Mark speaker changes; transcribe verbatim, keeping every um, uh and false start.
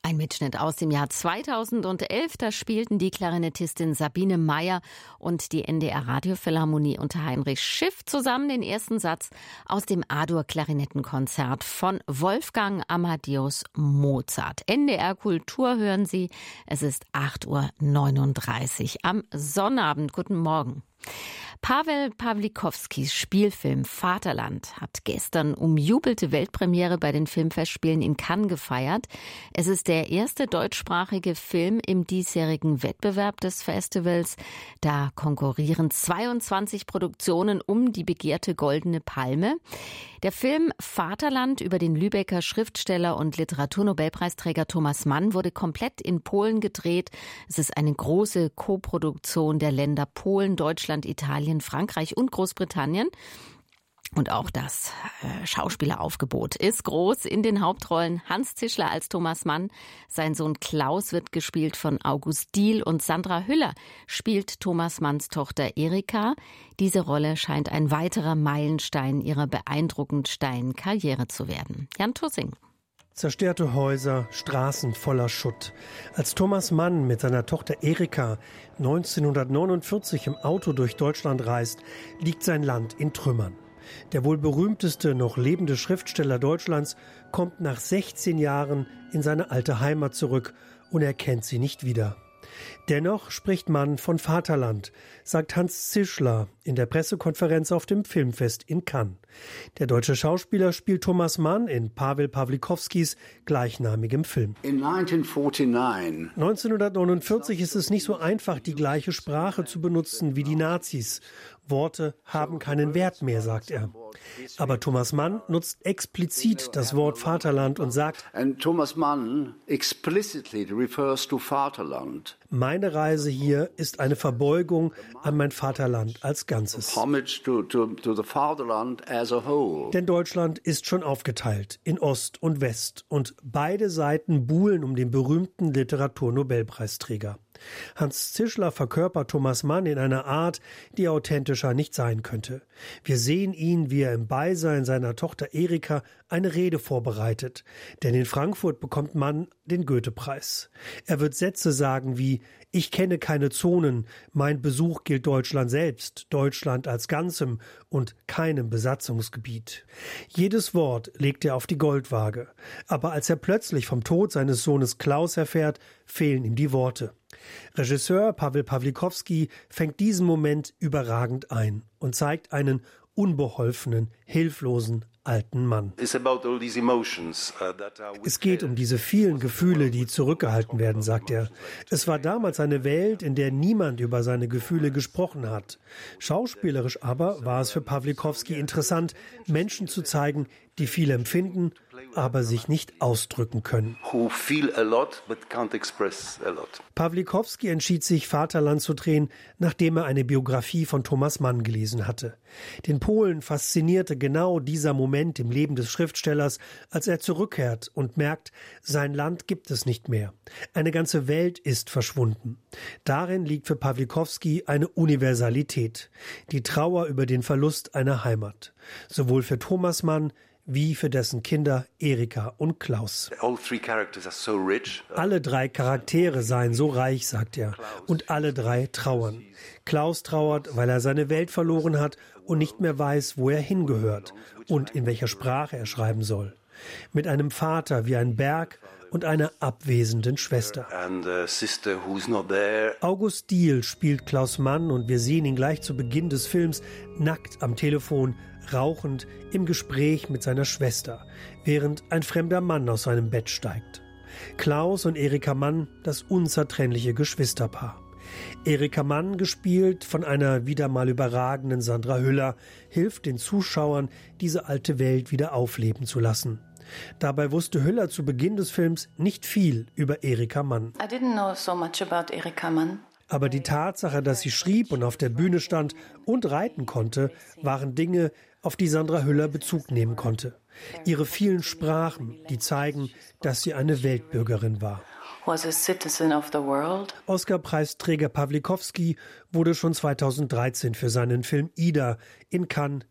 Speaker 1: Ein Mitschnitt aus dem Jahr zweitausendelf, da spielten die Klarinettistin Sabine Meyer und die N D R Radiophilharmonie unter Heinrich Schiff zusammen den ersten Satz aus dem A-Dur-Klarinettenkonzert von Wolfgang Amadeus Mozart. N D R Kultur hören Sie, es ist acht Uhr neununddreißig am Sonnabend. Guten Morgen. Pawel Pawlikowskis Spielfilm Vaterland hat gestern umjubelte Weltpremiere bei den Filmfestspielen in Cannes gefeiert. Es ist der erste deutschsprachige Film im diesjährigen Wettbewerb des Festivals. Da konkurrieren zweiundzwanzig Produktionen um die begehrte Goldene Palme. Der Film Vaterland über den Lübecker Schriftsteller und Literaturnobelpreisträger Thomas Mann wurde komplett in Polen gedreht. Es ist eine große Koproduktion der Länder Polen, Deutschland, Italien, Frankreich und Großbritannien. Und auch das äh, Schauspieleraufgebot ist groß. In den Hauptrollen Hans Zischler als Thomas Mann, sein Sohn Klaus wird gespielt von August Diehl und Sandra Hüller spielt Thomas Manns Tochter Erika. Diese Rolle scheint ein weiterer Meilenstein ihrer beeindruckend steilen Karriere zu werden. Jan Tussing.
Speaker 2: Zerstörte Häuser, Straßen voller Schutt. Als Thomas Mann mit seiner Tochter Erika neunzehnhundertneunundvierzig im Auto durch Deutschland reist, liegt sein Land in Trümmern. Der wohl berühmteste noch lebende Schriftsteller Deutschlands kommt nach sechzehn Jahren in seine alte Heimat zurück und erkennt sie nicht wieder. Dennoch spricht Mann von Vaterland, sagt Hans Zischler in der Pressekonferenz auf dem Filmfest in Cannes. Der deutsche Schauspieler spielt Thomas Mann in Pawel Pawlikowskis gleichnamigem Film.
Speaker 3: In
Speaker 2: neunzehnhundertneunundvierzig ist es nicht so einfach, die gleiche Sprache zu benutzen wie die Nazis. Worte haben keinen Wert mehr, sagt er. Aber Thomas Mann nutzt explizit das Wort Vaterland und sagt,
Speaker 3: And Thomas Mann explicitly refers to Vaterland.
Speaker 2: Meine Reise hier ist eine Verbeugung an mein Vaterland als Ganzes.
Speaker 3: Homage to, to, to the fatherland as a whole.
Speaker 2: Denn Deutschland ist schon aufgeteilt in Ost und West und beide Seiten buhlen um den berühmten Literaturnobelpreisträger. Hans Zischler verkörpert Thomas Mann in einer Art, die authentischer nicht sein könnte. Wir sehen ihn, wie er im Beisein seiner Tochter Erika eine Rede vorbereitet. Denn in Frankfurt bekommt Mann den Goethe-Preis. Er wird Sätze sagen wie: Ich kenne keine Zonen, mein Besuch gilt Deutschland selbst, Deutschland als Ganzem und keinem Besatzungsgebiet. Jedes Wort legt er auf die Goldwaage. Aber als er plötzlich vom Tod seines Sohnes Klaus erfährt, fehlen ihm die Worte. Regisseur Pawel Pawlikowski fängt diesen Moment überragend ein und zeigt einen unbeholfenen, hilflosen alten Mann. Es geht um diese vielen Gefühle, die zurückgehalten werden, sagt er. Es war damals eine Welt, in der niemand über seine Gefühle gesprochen hat. Schauspielerisch aber war es für Pawlikowski interessant, Menschen zu zeigen, die viel empfinden, aber sich nicht ausdrücken können. Pawlikowski entschied sich, Vaterland zu drehen, nachdem er eine Biografie von Thomas Mann gelesen hatte. Den Polen faszinierte genau dieser Moment im Leben des Schriftstellers, als er zurückkehrt und merkt, sein Land gibt es nicht mehr. Eine ganze Welt ist verschwunden. Darin liegt für Pawlikowski eine Universalität, die Trauer über den Verlust einer Heimat. Sowohl für Thomas Mann wie für dessen Kinder Erika und Klaus. Alle drei Charaktere seien so reich, sagt er, und alle drei trauern. Klaus trauert, weil er seine Welt verloren hat und nicht mehr weiß, wo er hingehört und in welcher Sprache er schreiben soll. Mit einem Vater wie ein Berg und einer abwesenden Schwester. August Diehl spielt Klaus Mann und wir sehen ihn gleich zu Beginn des Films nackt am Telefon, rauchend im Gespräch mit seiner Schwester, während ein fremder Mann aus seinem Bett steigt. Klaus und Erika Mann, das unzertrennliche Geschwisterpaar. Erika Mann, gespielt von einer wieder mal überragenden Sandra Hüller, hilft den Zuschauern, diese alte Welt wieder aufleben zu lassen. Dabei wusste Hüller zu Beginn des Films nicht viel über Erika Mann.
Speaker 4: I didn't know so much about Erika Mann.
Speaker 2: Aber die Tatsache, dass sie schrieb und auf der Bühne stand und reiten konnte, waren Dinge, auf die Sandra Hüller Bezug nehmen konnte. Ihre vielen Sprachen, die zeigen, dass sie eine Weltbürgerin war.
Speaker 4: Was a citizen of the world.
Speaker 2: Oscar-Preisträger Pawlikowski wurde schon zweitausenddreizehn für seinen Film Ida in Cannes